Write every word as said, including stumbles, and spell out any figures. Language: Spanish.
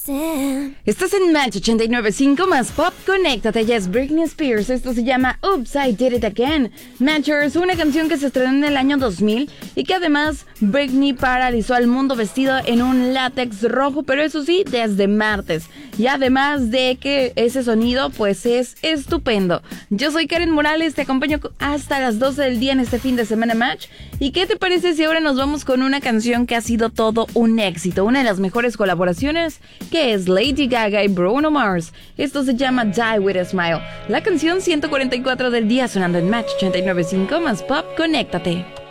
Estás en Match ochenta y nueve punto cinco más Pop, conéctate, ya es Britney Spears. Esto se llama Oops, I Did It Again. Matchers, una canción que se estrenó en el año dos mil y que además Britney paralizó al mundo vestido en un látex rojo, pero eso sí, desde martes. Y además de que ese sonido pues es estupendo. Yo soy Karen Morales, te acompaño hasta las doce del día en este fin de semana Match. ¿Y qué te parece si ahora nos vamos con una canción que ha sido todo un éxito? Una de las mejores colaboraciones, que es Lady Gaga y Bruno Mars. Esto se llama Die With A Smile. La canción ciento cuarenta y cuatro del día sonando en Match ochenta y nueve punto cinco más Pop, conéctate.